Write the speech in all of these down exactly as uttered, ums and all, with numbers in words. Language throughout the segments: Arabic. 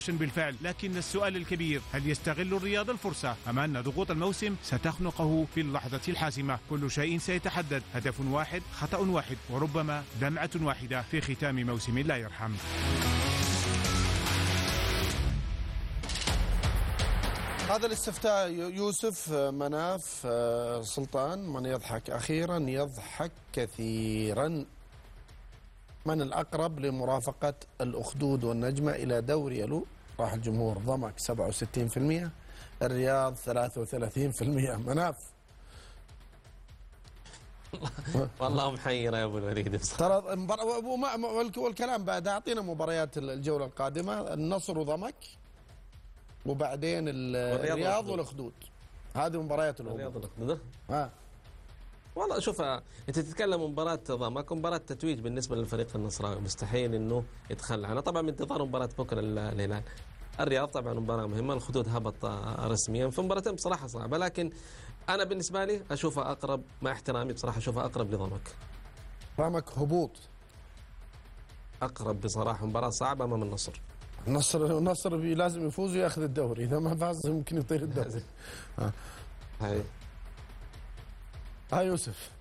بالفعل، لكن السؤال الكبير: هل يستغل الرياض الفرصة أم أن ضغوط الموسم ستخنقه في اللحظة الحاسمة؟ كل شيء سيتحدد، هدف واحد، خطأ واحد، وربما دمعة واحدة في ختام موسم لا يرحم. هذا الاستفتاء يوسف، مناف، سلطان، من يضحك أخيرا يضحك كثيرا. من الأقرب لمرافقة الأخدود والنجمة إلى دوري يلو؟ راح الجمهور. ضمك سبعة وستين بالمئة، الرياض ثلاثة وثلاثين بالمئة. مناف والله محيرة يا أبو الوليد ترى. والكلام بعد أعطينا مباريات الجولة القادمة: النصر وضمك، وبعدين الرياض والأخدود. هذه مباريات الرياض والأخدود. ها والله شوف، انت تتكلم مباراة ضمك، مباراة تتويج بالنسبة للفريق النصراوي، مستحيل انه يتخلى عنها. طبعا بانتظار مباراة بكره الهلال. الرياض طبعا مباراة مهمة، الخدود هبط رسميا، في مباراتين بصراحة صعبة، لكن انا بالنسبة لي اشوفها اقرب، مع احترامي بصراحة اشوفها اقرب لضمك. ضمك هبوط اقرب بصراحة، مباراة صعبة امام النصر. النصر النصر لازم يفوز وياخذ الدوري، اذا ما فاز ممكن يطير الدوري. هاي ها يوسف.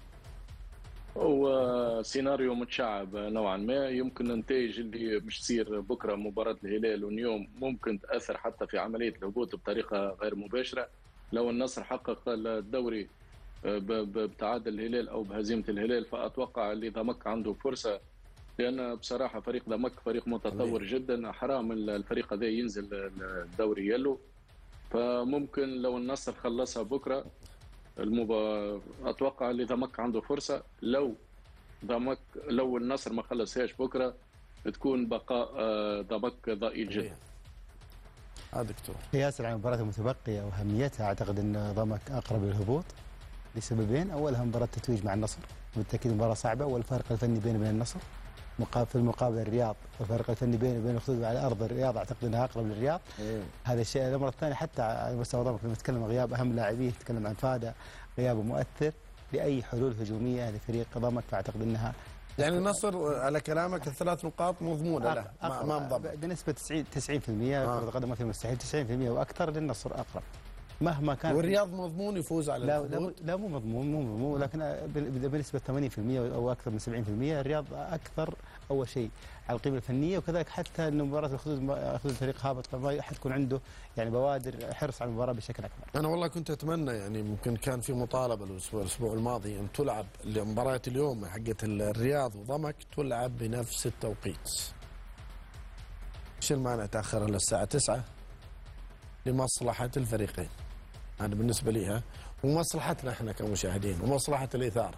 هو سيناريو متشعب نوعا ما. يمكن النتائج اللي مش تصير بكره مباراه الهلال واليوم ممكن تاثر حتى في عمليه الهبوط بطريقه غير مباشره. لو النصر حقق الدوري بتعادل الهلال او بهزيمه الهلال، فاتوقع اللي ضمك عنده فرصه، لان بصراحه فريق ضمك فريق متطور جدا. حرام الفريق هذا ينزل الدوري يلو. فممكن لو النصر خلصها بكره المبا... اتوقع اللي ضمك عنده فرصه. لو ضمك لو النصر ما خلصهاش بكره تكون بقاء ضمك ضئيل جدا. ها دكتور، قياسا على المباراه المتبقيه واهميتها، اعتقد ان ضمك اقرب للهبوط لسببين: اولها مباراه التتويج مع النصر، بالتاكيد مباراه صعبه، والفرق الفني بينه وبين النصر. في المقابل الرياض، الفرق الفني بينه وبين الخدود على ارض الرياض اعتقد انها اقرب للرياض. إيه. هذا الشيء. الامر الثاني، حتى على مستوى ضمك لما نتكلم عن غياب اهم لاعبيه، نتكلم عن فاده، غيابه مؤثر لاي حلول هجوميه لفريق ضمك، فاعتقد انها يعني النصر على كلامك الثلاث نقاط مضمونه له امام ضمك بنسبه تسعين بالمئة. كره القدم ما في مستحيل، تسعين بالمئة واكثر للنصر اقرب مهما كان. والرياض مضمون يفوز على لا الخدود؟ لا, لا مو مضمون، مو مضمون، لكن بنسبه ثمانين بالمئة او اكثر من سبعين بالمئة. الرياض اكثر اول شيء على القيمه الفنيه، وكذلك حتى ان مباراه الخدود اخذ الفريق هابط، فما حتكون عنده يعني بوادر حرص على المباراه بشكل اكبر. انا والله كنت اتمنى، يعني ممكن كان في مطالبه الاسبوع الاسبوع الماضي ان تلعب مباراه اليوم حقت الرياض وضمك تلعب بنفس التوقيت. ايش المانع تاخرها للساعه تسعة لمصلحه الفريقين؟ هذا بالنسبه لي، ها، ومصلحتنا احنا كمشاهدين ومصلحه الاثاره.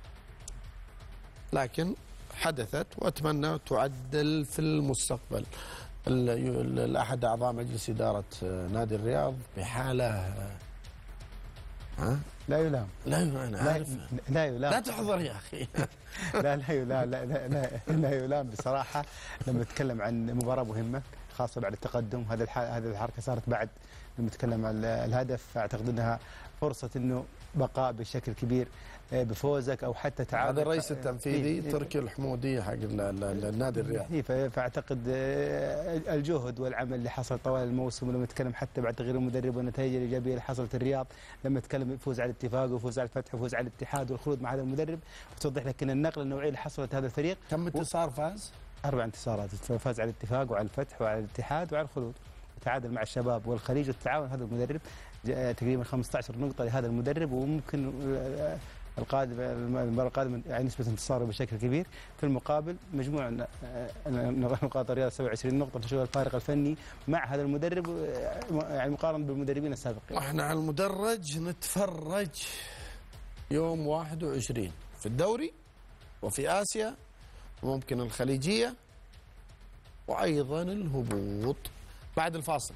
لكن حدثت، واتمنى تعدل في المستقبل. الاحد اعضاء مجلس اداره نادي الرياض بحاله، ها، لا يلام. لا يلام، انا عارف. لا يلام. لا تحضر يا اخي. لا لا يلام، لا لا لا, لا يلام بصراحه. لما نتكلم عن مباراه مهمه خاصه بعد التقدم، هذا هذه الحركه صارت بعد لما نتكلم عن الهدف، اعتقد انها فرصه انه بقاء بشكل كبير بفوزك او حتى تعادل. هذا الرئيس التنفيذي تركي الحمودي حق النادي الرياض. فاعتقد الجهد والعمل اللي حصل طوال الموسم، ولما نتكلم حتى بعد تغيير المدرب والنتائج الايجابيه اللي حصلت الرياض، لما نتكلم يفوز على الاتفاق ويفوز على الفتح ويفوز على الاتحاد والخلود مع هذا المدرب، وتوضح لك ان النقله النوعيه اللي حصلت هذا الفريق. كم انتصار فاز؟ اربع انتصارات، فاز على الاتفاق وعلى الفتح وعلى الاتحاد وعلى الخلود، وتعادل مع الشباب والخليج، والتعاون هذا المدرب تقريبا خمسة عشر نقطه لهذا المدرب، وممكن القادم المباراه القادمه يعني نسبه انتصاره بشكل كبير. في المقابل مجموع نقاط الرياض سبعة وعشرين نقطه، فشوف الفارق الفني مع هذا المدرب يعني مقارنه بالمدربين السابقين. واحنا على المدرج نتفرج يوم واحد وعشرين في الدوري وفي اسيا وممكن الخليجيه وايضا الهبوط. بعد الفاصل.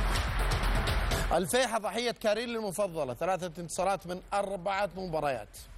الفيحة ضحية كاريل المفضلة، ثلاثة انتصارات من أربعة مباريات.